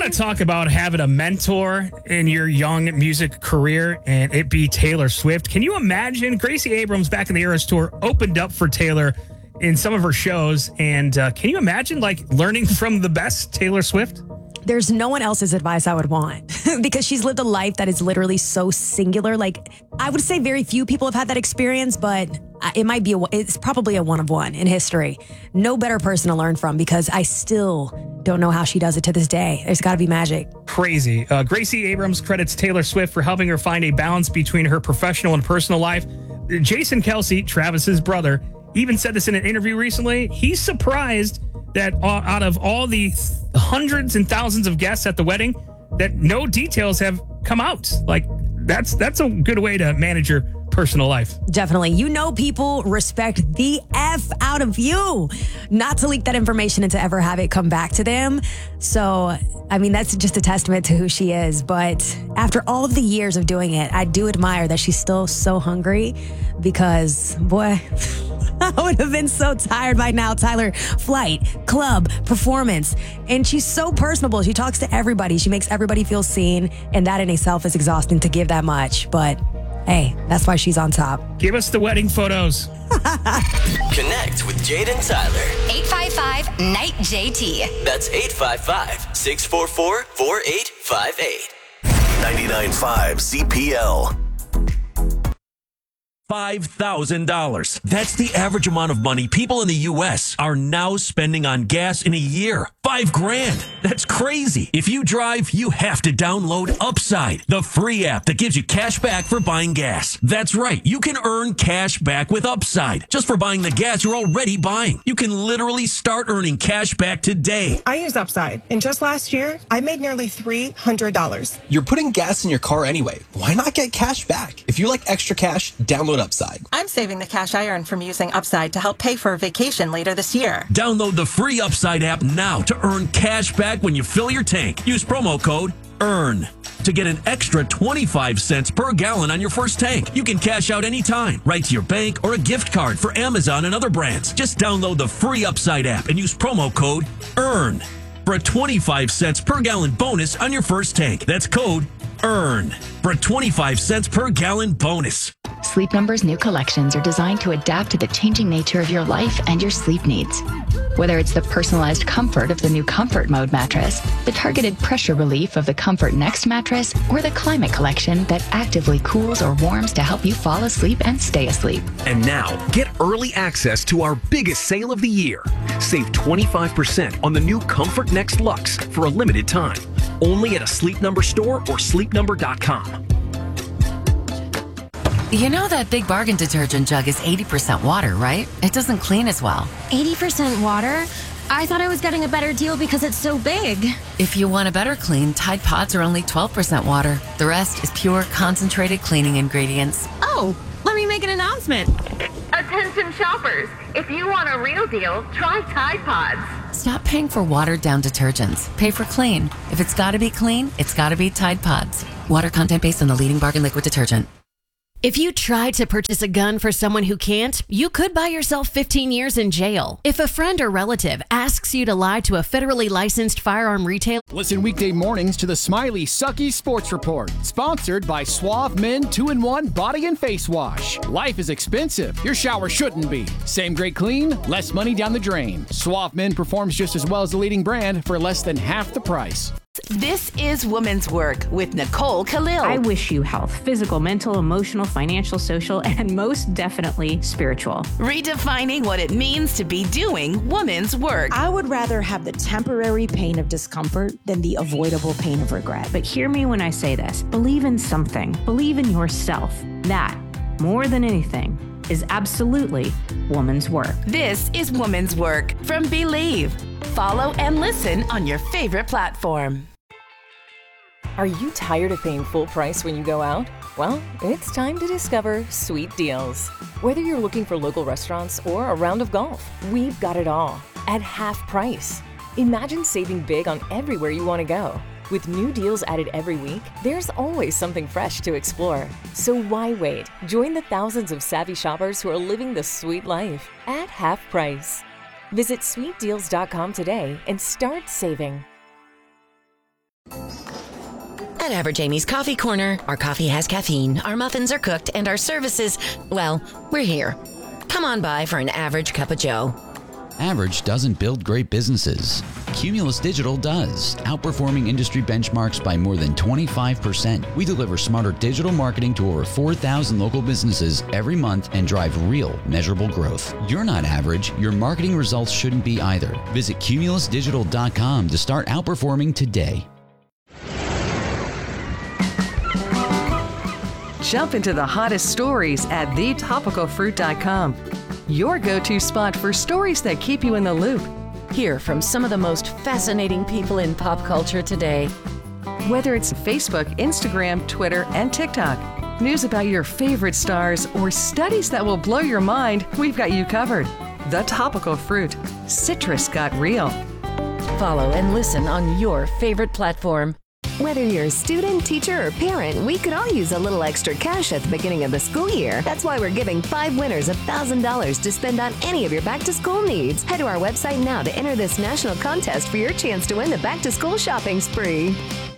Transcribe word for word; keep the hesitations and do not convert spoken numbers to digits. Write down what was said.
to talk about having a mentor in your young music career and it be Taylor Swift. Can you imagine? Gracie Abrams back in the Eras Tour opened up for Taylor in some of her shows. And uh, can you imagine like learning from the best Taylor Swift? There's no one else's advice I would want because she's lived a life that is literally so singular. Like, I would say very few people have had that experience, but it might be, a, it's probably a one of one in history. No better person to learn from because I still don't know how she does it to this day. There's got to be magic. Crazy. Uh, Gracie Abrams credits Taylor Swift for helping her find a balance between her professional and personal life. Jason Kelce, Travis's brother, even said this in an interview recently. He's surprised that out of all the hundreds and thousands of guests at the wedding, that no details have come out. Like, that's that's a good way to manage your personal life. Definitely. You know, people respect the F out of you not to leak that information and to ever have it come back to them. So, I mean, that's just a testament to who she is. But after all of the years of doing it, I do admire that she's still so hungry because, boy, I would have been so tired by now. Tyler, flight, club, performance. And she's so personable. She talks to everybody. She makes everybody feel seen. And that in itself is exhausting to give that much. But hey, that's why she's on top. Give us the wedding photos. Connect with Jade and Tyler. eight five five, N I G H J T. That's eight five five, six four four, four eight five eight. ninety-nine point five C P L. five thousand dollars. That's the average amount of money people in the U S are now spending on gas in a year. Five grand. That's crazy. If you drive, you have to download Upside, the free app that gives you cash back for buying gas. That's right. You can earn cash back with Upside just for buying the gas you're already buying. You can literally start earning cash back today. I use Upside, and just last year, I made nearly three hundred dollars. You're putting gas in your car anyway. Why not get cash back? If you like extra cash, download Upside. I'm saving the cash I earn from using Upside to help pay for a vacation later this year. Download the free Upside app now to earn cash back when you fill your tank. Use promo code EARN to get an extra twenty-five cents per gallon on your first tank. You can cash out anytime, right to your bank or a gift card for Amazon and other brands. Just download the free Upside app and use promo code EARN for a twenty-five cents per gallon bonus on your first tank. That's code EARN for a twenty-five cents per gallon bonus. Sleep Number's new collections are designed to adapt to the changing nature of your life and your sleep needs. Whether it's the personalized comfort of the new Comfort Mode mattress, the targeted pressure relief of the Comfort Next mattress, or the Climate Collection that actively cools or warms to help you fall asleep and stay asleep. And now, get early access to our biggest sale of the year. Save twenty-five percent on the new Comfort Next Luxe for a limited time. Only at a Sleep Number store or sleep number dot com. You know that Big Bargain detergent jug is eighty percent water, right? It doesn't clean as well. eighty percent water? I thought I was getting a better deal because it's so big. If you want a better clean, Tide Pods are only twelve percent water. The rest is pure, concentrated cleaning ingredients. Oh, let me make an announcement. Attention shoppers, if you want a real deal, try Tide Pods. Stop paying for watered-down detergents. Pay for clean. If it's gotta be clean, it's gotta be Tide Pods. Water content based on the leading bargain liquid detergent. If you tried to purchase a gun for someone who can't, you could buy yourself fifteen years in jail. If a friend or relative asks you to lie to a federally licensed firearm retailer... Listen weekday mornings to the Smiley Sucky Sports Report, sponsored by Suave Men two in one Body and Face Wash. Life is expensive. Your shower shouldn't be. Same great clean, less money down the drain. Suave Men performs just as well as the leading brand for less than half the price. This is Women's Work with Nicole Khalil. I wish you health, physical, mental, emotional, financial, social, and most definitely spiritual. Redefining what it means to be doing women's work. I would rather have the temporary pain of discomfort than the avoidable pain of regret. But hear me when I say this. Believe in something. Believe in yourself. That, more than anything, is absolutely woman's work. This is Woman's Work from Believe. Follow and listen on your favorite platform. Are you tired of paying full price when you go out? Well, it's time to discover Sweet Deals. Whether you're looking for local restaurants or a round of golf, we've got it all at half price. Imagine saving big on everywhere you want to go. With new deals added every week, there's always something fresh to explore. So why wait? Join the thousands of savvy shoppers who are living the sweet life at half price. Visit sweet deals dot com today and start saving. At Average Amy's Coffee Corner, our coffee has caffeine, our muffins are cooked, and our services, well, we're here. Come on by for an average cup of joe. Average doesn't build great businesses. Cumulus Digital does, outperforming industry benchmarks by more than twenty-five percent. We deliver smarter digital marketing to over four thousand local businesses every month and drive real, measurable growth. You're not average. Your marketing results shouldn't be either. Visit cumulus digital dot com to start outperforming today. Jump into the hottest stories at the topical fruit dot com. Your go-to spot for stories that keep you in the loop. Hear from some of the most fascinating people in pop culture today. Whether it's Facebook, Instagram, Twitter, and TikTok, news about your favorite stars, or studies that will blow your mind, we've got you covered. The Topical Fruit. Citrus got real. Follow and listen on your favorite platform. Whether you're a student, teacher, or parent, we could all use a little extra cash at the beginning of the school year. That's why we're giving five winners one thousand dollars to spend on any of your back-to-school needs. Head to our website now to enter this national contest for your chance to win the back-to-school shopping spree.